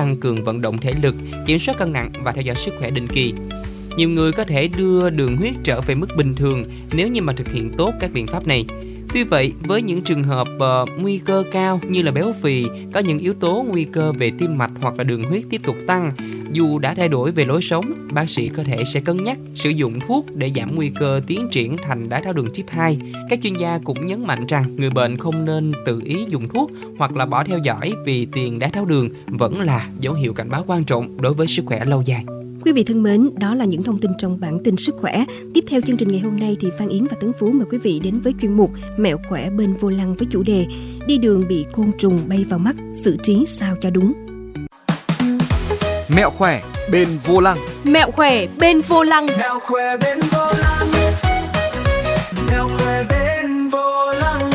tăng cường vận động thể lực, kiểm soát cân nặng và theo dõi sức khỏe định kỳ. Nhiều người có thể đưa đường huyết trở về mức bình thường nếu như mà thực hiện tốt các biện pháp này. Tuy vậy, với những trường hợp nguy cơ cao như là béo phì, có những yếu tố nguy cơ về tim mạch hoặc là đường huyết tiếp tục tăng, dù đã thay đổi về lối sống, bác sĩ có thể sẽ cân nhắc sử dụng thuốc để giảm nguy cơ tiến triển thành đái tháo đường type 2. Các chuyên gia cũng nhấn mạnh rằng người bệnh không nên tự ý dùng thuốc hoặc là bỏ theo dõi vì tiền đái tháo đường vẫn là dấu hiệu cảnh báo quan trọng đối với sức khỏe lâu dài. Quý vị thân mến, đó là những thông tin trong bản tin sức khỏe. Tiếp theo chương trình ngày hôm nay thì Phan Yến và Tấn Phú mời quý vị đến với chuyên mục Mẹo khỏe bên vô lăng với chủ đề đi đường bị côn trùng bay vào mắt, xử trí sao cho đúng. Mẹo khỏe bên vô lăng. Mẹo khỏe bên vô lăng. Mẹo khỏe bên vô lăng. Mẹo khỏe bên vô lăng.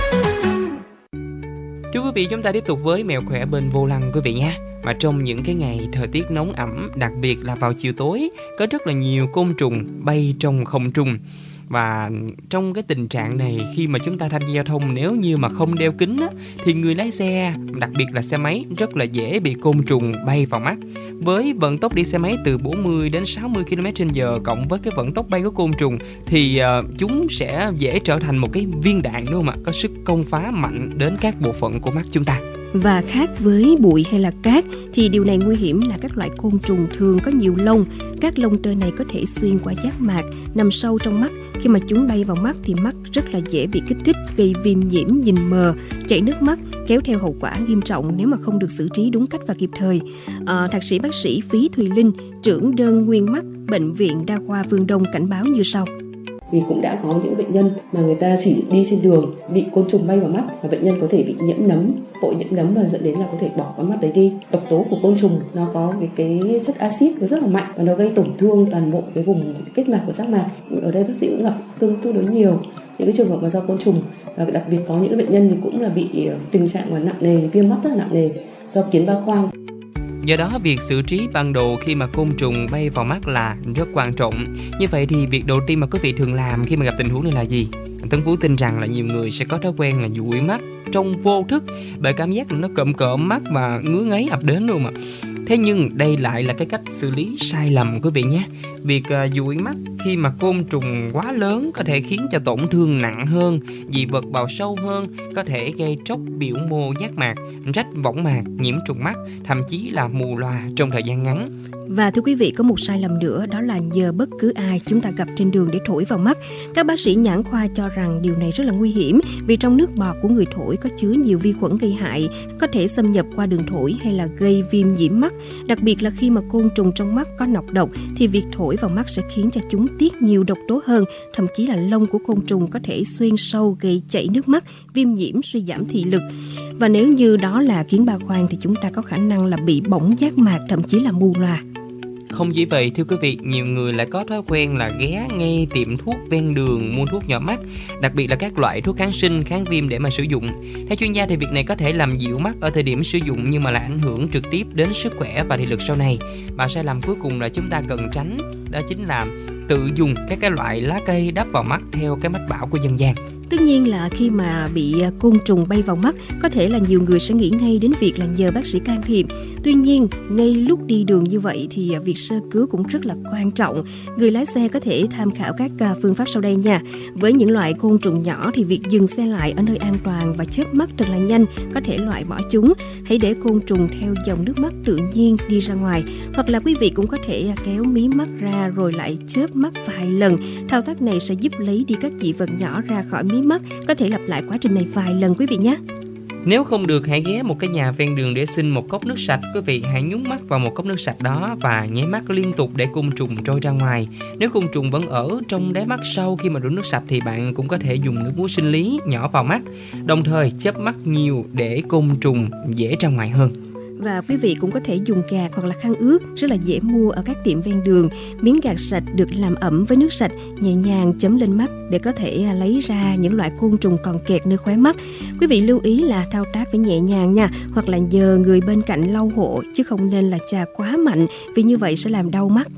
Thưa quý vị, chúng ta tiếp tục với mẹo khỏe bên vô lăng quý vị nhé. Mà trong những cái ngày thời tiết nóng ẩm, đặc biệt là vào chiều tối, có rất là nhiều côn trùng bay trong không trung. Và trong cái tình trạng này, khi mà chúng ta tham gia giao thông, nếu như mà không đeo kính á, thì người lái xe, đặc biệt là xe máy, rất là dễ bị côn trùng bay vào mắt. Với vận tốc đi xe máy từ 40 đến 60 km/h cộng với cái vận tốc bay của côn trùng thì chúng sẽ dễ trở thành một cái viên đạn, đúng không ạ? Có sức công phá mạnh đến các bộ phận của mắt chúng ta. Và khác với bụi hay là cát thì điều này nguy hiểm là các loại côn trùng thường có nhiều lông. Các lông tơ này có thể xuyên qua giác mạc, nằm sâu trong mắt. Khi mà chúng bay vào mắt thì mắt rất là dễ bị kích thích, gây viêm nhiễm, nhìn mờ, chảy nước mắt, kéo theo hậu quả nghiêm trọng nếu mà không được xử trí đúng cách và kịp thời. Thạc sĩ bác sĩ Phí Thùy Linh, trưởng đơn nguyên mắt, Bệnh viện Đa khoa Phương Đông cảnh báo như sau. Vì cũng đã có những bệnh nhân mà người ta chỉ đi trên đường bị côn trùng bay vào mắt và bệnh nhân có thể bị nhiễm nấm, bội nhiễm nấm và dẫn đến là có thể bỏ cái mắt đấy đi. Độc tố của côn trùng nó có cái chất axit nó rất là mạnh và nó gây tổn thương toàn bộ cái vùng kết mạc của giác mạc. Ở đây bác sĩ cũng gặp tương đối nhiều những cái trường hợp mà do côn trùng, và đặc biệt có những bệnh nhân thì cũng là bị tình trạng mà nặng nề, viêm mắt rất là nặng nề do kiến ba khoang. Do đó, việc xử trí ban đầu khi mà côn trùng bay vào mắt là rất quan trọng. Như vậy thì việc đầu tiên mà quý vị thường làm khi mà gặp tình huống này là gì? Tấn Phú tin rằng là nhiều người sẽ có thói quen là dụi mắt trong vô thức bởi cảm giác là nó cộm cộm mắt và ngứa ngáy ập đến luôn mà. Thế nhưng đây lại là cái cách xử lý sai lầm quý vị nhé. Việc dụi mắt khi mà côn trùng quá lớn có thể khiến cho tổn thương nặng hơn, dị vật bào sâu hơn, có thể gây tróc biểu mô giác mạc, rách võng mạc, nhiễm trùng mắt, thậm chí là mù lòa trong thời gian ngắn. Và thưa quý vị, có một sai lầm nữa, đó là nhờ bất cứ ai chúng ta gặp trên đường để thổi vào mắt. Các bác sĩ nhãn khoa cho rằng điều này rất là nguy hiểm vì trong nước bọt của người thổi có chứa nhiều vi khuẩn gây hại, có thể xâm nhập qua đường thổi hay là gây viêm nhiễm mắt. Đặc biệt là khi mà côn trùng trong mắt có nọc độc thì việc thổi vào mắt sẽ khiến cho chúng tiết nhiều độc tố hơn, thậm chí là lông của côn trùng có thể xuyên sâu gây chảy nước mắt, viêm nhiễm, suy giảm thị lực. Và nếu như đó là kiến ba khoang thì chúng ta có khả năng là bị bỏng giác mạc, thậm chí là mù lòa. Không chỉ vậy, thưa quý vị, nhiều người lại có thói quen là ghé ngay tiệm thuốc ven đường mua thuốc nhỏ mắt, đặc biệt là các loại thuốc kháng sinh, kháng viêm để mà sử dụng. Theo chuyên gia thì việc này có thể làm dịu mắt ở thời điểm sử dụng nhưng mà lại ảnh hưởng trực tiếp đến sức khỏe và thị lực sau này. Và sai lầm cuối cùng là chúng ta cần tránh, đó chính là tự dùng các cái loại lá cây đắp vào mắt theo cái mách bảo của dân gian. Tất nhiên là khi mà bị côn trùng bay vào mắt, có thể là nhiều người sẽ nghĩ ngay đến việc là nhờ bác sĩ can thiệp. Tuy nhiên, ngay lúc đi đường như vậy thì việc sơ cứu cũng rất là quan trọng. Người lái xe có thể tham khảo các phương pháp sau đây nha. Với những loại côn trùng nhỏ thì việc dừng xe lại ở nơi an toàn và chớp mắt thật là nhanh có thể loại bỏ chúng. Hãy để côn trùng theo dòng nước mắt tự nhiên đi ra ngoài. Hoặc là quý vị cũng có thể kéo mí mắt ra rồi lại chớp mắt vài lần. Thao tác này sẽ giúp lấy đi các dị vật nhỏ ra khỏi mí mắt. Có thể lặp lại quá trình này vài lần quý vị nhé. Nếu không được, hãy ghé một cái nhà ven đường để xin một cốc nước sạch. Quý vị hãy nhúng mắt vào một cốc nước sạch đó và nháy mắt liên tục để côn trùng trôi ra ngoài. Nếu côn trùng vẫn ở trong đáy mắt sau khi mà đổ nước sạch thì bạn cũng có thể dùng nước muối sinh lý nhỏ vào mắt, đồng thời chớp mắt nhiều để côn trùng dễ ra ngoài hơn. Và quý vị cũng có thể dùng gạt hoặc là khăn ướt rất là dễ mua ở các tiệm ven đường. Miếng gạt sạch được làm ẩm với nước sạch, nhẹ nhàng chấm lên mắt để có thể lấy ra những loại côn trùng còn kẹt nơi khóe mắt. Quý vị lưu ý là thao tác phải nhẹ nhàng nha, hoặc là nhờ người bên cạnh lau hộ chứ không nên là chà quá mạnh vì như vậy sẽ làm đau mắt.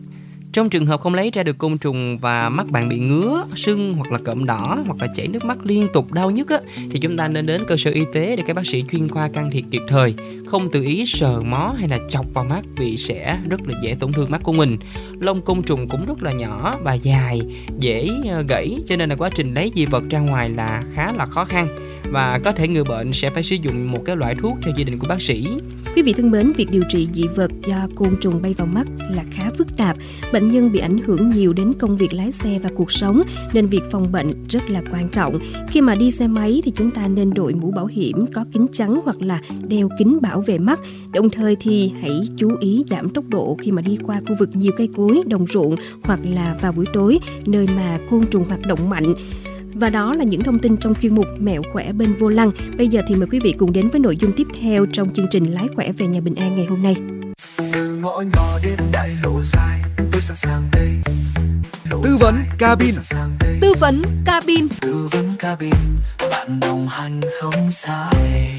Trong trường hợp không lấy ra được côn trùng và mắt bạn bị ngứa, sưng hoặc là cộm đỏ hoặc là chảy nước mắt liên tục đau nhức á, thì chúng ta nên đến cơ sở y tế để các bác sĩ chuyên khoa can thiệp kịp thời. Không tự ý sờ mó hay là chọc vào mắt vì sẽ rất là dễ tổn thương mắt của mình. Lông côn trùng cũng rất là nhỏ và dài, dễ gãy, cho nên là quá trình lấy dị vật ra ngoài là khá là khó khăn. Và có thể người bệnh sẽ phải sử dụng một cái loại thuốc theo chỉ định của bác sĩ. Quý vị thân mến, việc điều trị dị vật do côn trùng bay vào mắt là khá phức tạp. Bệnh nhân bị ảnh hưởng nhiều đến công việc lái xe và cuộc sống, nên việc phòng bệnh rất là quan trọng. Khi mà đi xe máy thì chúng ta nên đội mũ bảo hiểm có kính chắn hoặc là đeo kính bảo vệ mắt. Đồng thời thì hãy chú ý giảm tốc độ khi mà đi qua khu vực nhiều cây cối, đồng ruộng hoặc là vào buổi tối, nơi mà côn trùng hoạt động mạnh. Và đó là những thông tin trong chuyên mục Mẹo khỏe bên vô lăng. Bây giờ thì mời quý vị cùng đến với nội dung tiếp theo trong chương trình Lái khỏe về nhà bình an ngày hôm nay. Từ ngõ nhỏ đến đại lộ dài, tôi sẵn sàng đây. Tư vấn cabin. Tư vấn cabin. Tư vấn cabin, bạn đồng hành không sai.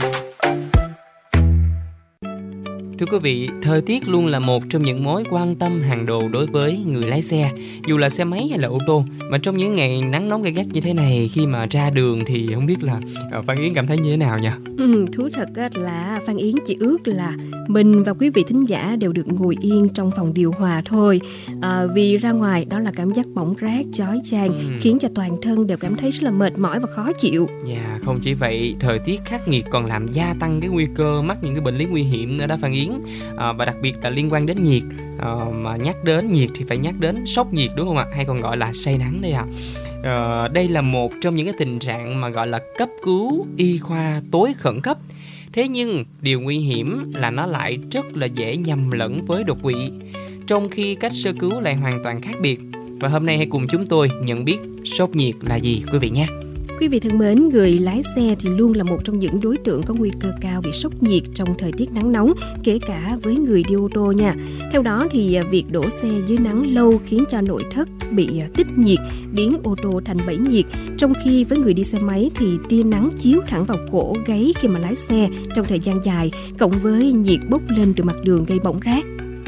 Thưa quý vị, thời tiết luôn là một trong những mối quan tâm hàng đầu đối với người lái xe, dù là xe máy hay là ô tô. Mà trong những ngày nắng nóng gay gắt như thế này, khi mà ra đường thì không biết là Phan Yến cảm thấy như thế nào nhỉ? Thú thật là Phan Yến chỉ ước là mình và quý vị thính giả đều được ngồi yên trong phòng điều hòa thôi. Vì ra ngoài đó là cảm giác bỏng rát, chói chang, khiến cho toàn thân đều cảm thấy rất là mệt mỏi và khó chịu. Dạ, không chỉ vậy, thời tiết khắc nghiệt còn làm gia tăng cái nguy cơ mắc những cái bệnh lý nguy hiểm nữa đó Phan Yến. Và đặc biệt là liên quan đến nhiệt. Mà nhắc đến nhiệt thì phải nhắc đến sốc nhiệt, đúng không ạ? Hay còn gọi là say nắng đây ạ. Đây là một trong những cái tình trạng mà gọi là cấp cứu y khoa tối khẩn cấp. Thế nhưng điều nguy hiểm là nó lại rất là dễ nhầm lẫn với đột quỵ, trong khi cách sơ cứu lại hoàn toàn khác biệt. Và hôm nay hãy cùng chúng tôi nhận biết sốc nhiệt là gì quý vị nhé. Quý vị thân mến, người lái xe thì luôn là một trong những đối tượng có nguy cơ cao bị sốc nhiệt trong thời tiết nắng nóng, kể cả với người đi ô tô nha. Theo đó thì việc đổ xe dưới nắng lâu khiến cho nội thất bị tích nhiệt, biến ô tô thành bẫy nhiệt. Trong khi với người đi xe máy thì tia nắng chiếu thẳng vào cổ, gáy khi mà lái xe trong thời gian dài, cộng với nhiệt bốc lên từ mặt đường gây bỏng rát.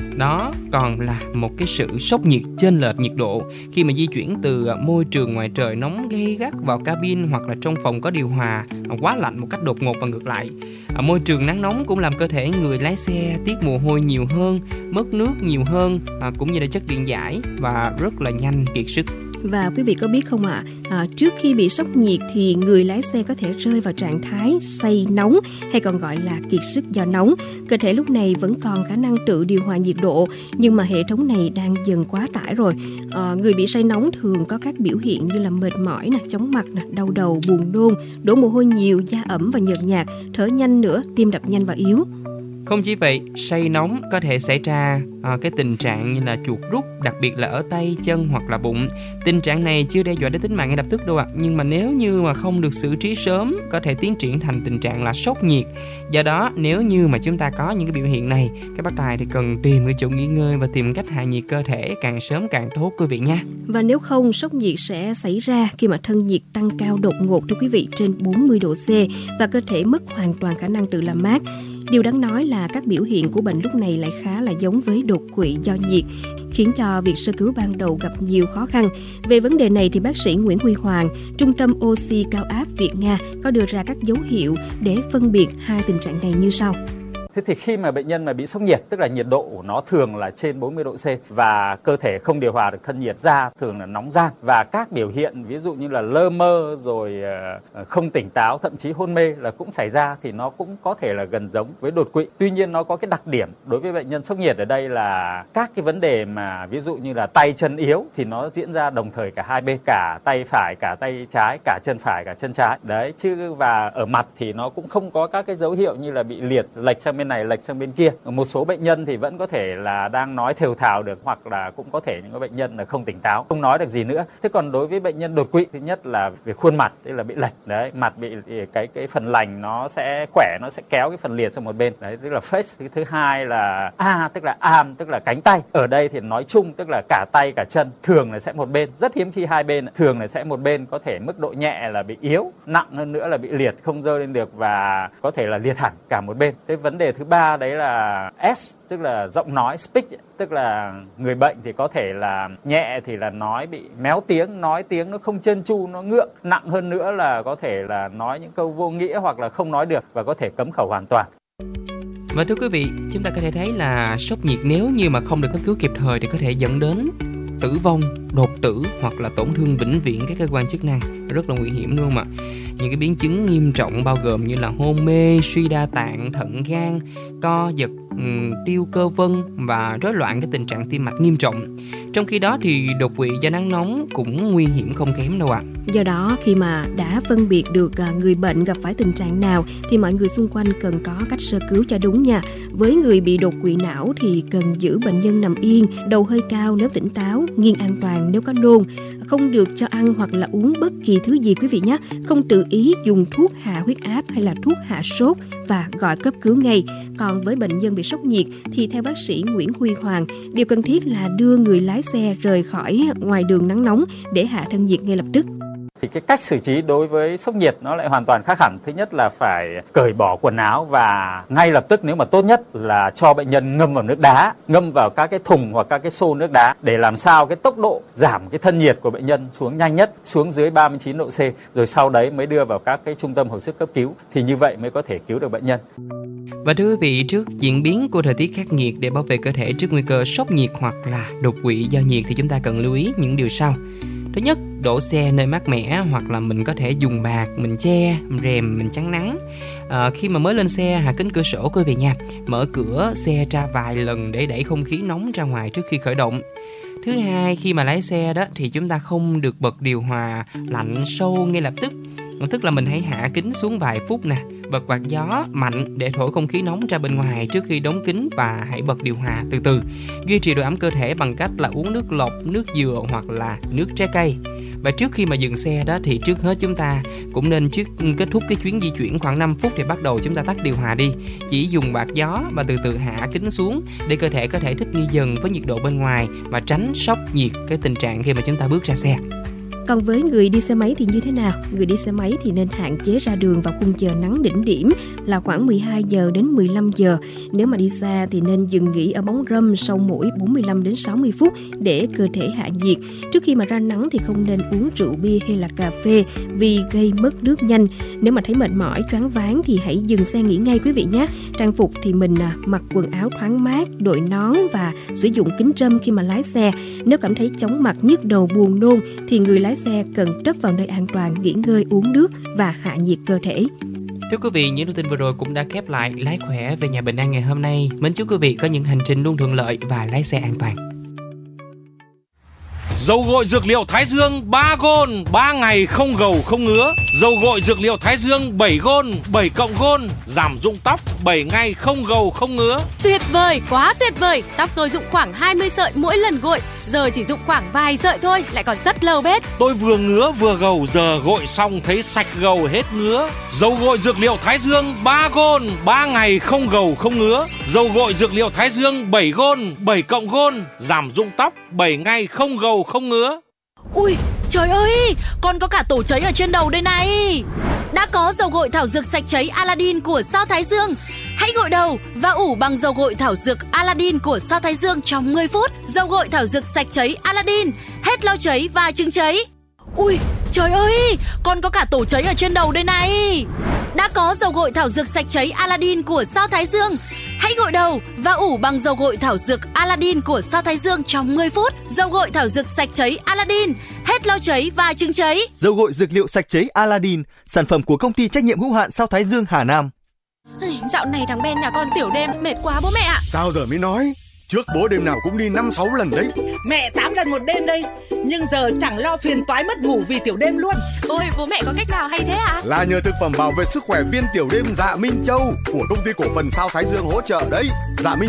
Đó còn là một cái sự sốc nhiệt chênh lệch nhiệt độ khi mà di chuyển từ môi trường ngoài trời nóng gay gắt vào cabin hoặc là trong phòng có điều hòa quá lạnh một cách đột ngột và ngược lại. Môi trường nắng nóng cũng làm cơ thể người lái xe tiết mồ hôi nhiều hơn, mất nước nhiều hơn, cũng như là chất điện giải và rất là nhanh kiệt sức. Và quý vị có biết không ạ, trước khi bị sốc nhiệt thì người lái xe có thể rơi vào trạng thái say nóng hay còn gọi là kiệt sức do nóng. Cơ thể lúc này vẫn còn khả năng tự điều hòa nhiệt độ, nhưng mà hệ thống này đang dần quá tải rồi. Người bị say nóng thường có các biểu hiện như là mệt mỏi, chóng mặt, đau đầu, buồn nôn, đổ mồ hôi nhiều, da ẩm và nhợt nhạt, thở nhanh nữa, tim đập nhanh và yếu. Không chỉ vậy, say nóng có thể xảy ra cái tình trạng như là chuột rút, đặc biệt là ở tay, chân hoặc là bụng. Tình trạng này chưa đe dọa đến tính mạng ngay lập tức đâu ạ, nhưng mà nếu như mà không được xử trí sớm, có thể tiến triển thành tình trạng là sốc nhiệt. Do đó, nếu như mà chúng ta có những cái biểu hiện này, các bác tài thì cần tìm cái chỗ nghỉ ngơi và tìm cách hạ nhiệt cơ thể càng sớm càng tốt quý vị nha. Và nếu không, sốc nhiệt sẽ xảy ra khi mà thân nhiệt tăng cao đột ngột thưa quý vị, trên 40 độ C và cơ thể mất hoàn toàn khả năng tự làm mát. Điều đáng nói là các biểu hiện của bệnh lúc này lại khá là giống với đột quỵ do nhiệt, khiến cho việc sơ cứu ban đầu gặp nhiều khó khăn. Về vấn đề này thì bác sĩ Nguyễn Huy Hoàng, Trung tâm Oxy Cao áp Việt Nga có đưa ra các dấu hiệu để phân biệt hai tình trạng này như sau. Thế thì khi mà bệnh nhân mà bị sốc nhiệt, tức là nhiệt độ của nó thường là trên 40 độ C và cơ thể không điều hòa được thân nhiệt, da thường là nóng ran và các biểu hiện ví dụ như là lơ mơ rồi không tỉnh táo, thậm chí hôn mê là cũng xảy ra, thì nó cũng có thể là gần giống với đột quỵ. Tuy nhiên nó có cái đặc điểm đối với bệnh nhân sốc nhiệt ở đây là các cái vấn đề mà ví dụ như là tay chân yếu thì nó diễn ra đồng thời cả hai bên, cả tay phải, cả tay trái, cả chân phải, cả chân trái. Đấy, chứ và ở mặt thì nó cũng không có các cái dấu hiệu như là bị liệt, lệch sang bên này, lệch sang bên kia. Một số bệnh nhân thì vẫn có thể là đang nói thều thào được, hoặc là cũng có thể những bệnh nhân là không tỉnh táo, không nói được gì nữa. Thế còn đối với bệnh nhân đột quỵ, thứ nhất là về khuôn mặt, tức là bị lệch, đấy, mặt bị cái phần lành nó sẽ khỏe, nó sẽ kéo cái phần liệt sang một bên, đấy, tức là face. Thứ hai là tức là arm, tức là cánh tay. Ở đây thì nói chung tức là cả tay cả chân, thường là sẽ một bên, rất hiếm khi hai bên, thường là sẽ một bên, có thể mức độ nhẹ là bị yếu, nặng hơn nữa là bị liệt, không giơ lên được và có thể là liệt hẳn cả một bên. Thế vấn đề đề thứ ba đấy là S, tức là giọng nói, speak, tức là người bệnh thì có thể là nhẹ thì là nói bị méo tiếng, nói tiếng nó không trơn tru, nó ngượng. Nặng hơn nữa là có thể là nói những câu vô nghĩa hoặc là không nói được và có thể cấm khẩu hoàn toàn. Và thưa quý vị, chúng ta có thể thấy là sốc nhiệt nếu như mà không được cấp cứu kịp thời thì có thể dẫn đến tử vong, đột tử hoặc là tổn thương vĩnh viễn các cơ quan chức năng, rất là nguy hiểm luôn mà. Những cái biến chứng nghiêm trọng bao gồm như là hôn mê, suy đa tạng, thận gan, co giật, tiêu cơ vân và rối loạn cái tình trạng tim mạch nghiêm trọng. Trong khi đó thì đột quỵ do nắng nóng cũng nguy hiểm không kém đâu ạ. Do đó khi mà đã phân biệt được người bệnh gặp phải tình trạng nào thì mọi người xung quanh cần có cách sơ cứu cho đúng nha. Với người bị đột quỵ não thì cần giữ bệnh nhân nằm yên, đầu hơi cao nếu tỉnh táo, nghiêng an toàn nếu có nôn. Không được cho ăn hoặc là uống bất kỳ thứ gì quý vị nhé. Không tự ý dùng thuốc hạ huyết áp hay là thuốc hạ sốt và gọi cấp cứu ngay. Còn với bệnh nhân bị sốc nhiệt thì theo bác sĩ Nguyễn Huy Hoàng, điều cần thiết là đưa người lái xe rời khỏi ngoài đường nắng nóng để hạ thân nhiệt ngay lập tức. Thì cái cách xử trí đối với sốc nhiệt nó lại hoàn toàn khác hẳn. Thứ nhất là phải cởi bỏ quần áo và ngay lập tức, nếu mà tốt nhất là cho bệnh nhân ngâm vào nước đá, ngâm vào các cái thùng hoặc các cái xô nước đá để làm sao cái tốc độ giảm cái thân nhiệt của bệnh nhân xuống nhanh nhất, xuống dưới 39 độ C, rồi sau đấy mới đưa vào các cái trung tâm hồi sức cấp cứu, thì như vậy mới có thể cứu được bệnh nhân. Và thưa quý vị, trước diễn biến của thời tiết khắc nghiệt, để bảo vệ cơ thể trước nguy cơ sốc nhiệt hoặc là đột quỵ do nhiệt thì chúng ta cần lưu ý những điều sau. Thứ nhất, đổ xe nơi mát mẻ hoặc là mình có thể dùng bạt, mình che, rèm, mình chắn nắng. Khi mà mới lên xe, hạ kính cửa sổ quý vị nha. Mở cửa xe ra vài lần để đẩy không khí nóng ra ngoài trước khi khởi động. Thứ hai, khi mà lái xe đó thì chúng ta không được bật điều hòa lạnh sâu ngay lập tức. Tức là mình hãy hạ kính xuống vài phút nè, bật quạt gió mạnh để thổi không khí nóng ra bên ngoài trước khi đóng kính, và hãy bật điều hòa từ từ. Duy trì độ ẩm cơ thể bằng cách là uống nước lọc, nước dừa hoặc là nước trái cây. Và trước khi mà dừng xe đó thì trước hết chúng ta cũng nên kết thúc cái chuyến di chuyển khoảng 5 phút thì bắt đầu chúng ta tắt điều hòa đi. Chỉ dùng quạt gió và từ từ hạ kính xuống để cơ thể có thể thích nghi dần với nhiệt độ bên ngoài và tránh sốc nhiệt cái tình trạng khi mà chúng ta bước ra xe. Còn với người đi xe máy thì như thế nào? Người đi xe máy thì nên hạn chế ra đường vào khung giờ nắng đỉnh điểm là khoảng 12 giờ đến 15 giờ. Nếu mà đi xa thì nên dừng nghỉ ở bóng râm sau mỗi 45 đến 60 phút để cơ thể hạ nhiệt. Trước khi mà ra nắng thì không nên uống rượu bia hay là cà phê vì gây mất nước nhanh. Nếu mà thấy mệt mỏi, choáng váng thì hãy dừng xe nghỉ ngay quý vị nhé. Trang phục thì mình mặc quần áo thoáng mát, đội nón và sử dụng kính râm khi mà lái xe. Nếu cảm thấy chóng mặt, nhức đầu, buồn nôn thì người lái xe cần trấp vào nơi an toàn, nghỉ ngơi, uống nước và hạ nhiệt cơ thể. Thưa quý vị, những thông tin vừa rồi cũng đã khép lại Lái Khỏe về nhà bệnh an ngày hôm nay. Mến chúc quý vị có những hành trình luôn thuận lợi và lái xe an toàn. Dầu gội dược liệu Thái Dương 3 gôn, 3 ngày không gầu không ngứa. Dầu gội dược liệu Thái Dương 7 gôn, 7 cộng gôn, giảm rụng tóc 7 ngày không gầu không ngứa. Tuyệt vời, quá tuyệt vời. Tóc tôi rụng khoảng 20 sợi mỗi lần gội, giờ chỉ rụng khoảng vài sợi thôi, lại còn rất lâu bết. Tôi vừa ngứa vừa gầu, giờ gội xong thấy sạch gầu hết ngứa. Dầu gội dược liệu Thái Dương 3 gôn, 3 ngày không gầu không ngứa. Dầu gội dược liệu Thái Dương 7 gôn, 7 cộng gôn, giảm rụng tóc 7 ngày không gầu không ngứa. Ui, trời ơi, con có cả tổ cháy ở trên đầu đây này. Đã có dầu gội thảo dược sạch cháy Aladdin của Sao Thái Dương. Hãy gội đầu và ủ bằng dầu gội thảo dược Aladdin của Sao Thái Dương trong 10 phút. Dầu gội thảo dược sạch cháy Aladdin, hết lau cháy và chứng cháy. Ui, trời ơi, con có cả tổ cháy ở trên đầu đây này. Đã có dầu gội thảo dược sạch cháy Aladdin của Sao Thái Dương. Hãy gội đầu và ủ bằng dầu gội thảo dược Aladdin của Sao Thái Dương trong 10 phút. Dầu gội thảo dược sạch cháy Aladdin, hết lau cháy và chứng cháy. Dầu gội dược liệu sạch cháy Aladdin, sản phẩm của công ty trách nhiệm hữu hạn Sao Thái Dương Hà Nam. Dạo này thằng Ben nhà con tiểu đêm, mệt quá bố mẹ ạ. Sao giờ mới nói? Trước bố đêm nào cũng đi 5-6 lần đấy. Mẹ 8 lần một đêm đây. Nhưng giờ chẳng lo phiền toái mất ngủ vì tiểu đêm luôn. Ôi, bố mẹ có cách nào hay thế ạ? Là nhờ thực phẩm bảo vệ sức khỏe viên tiểu đêm Dạ Minh Châu của công ty cổ phần Sao Thái Dương hỗ trợ đấy. Dạ Minh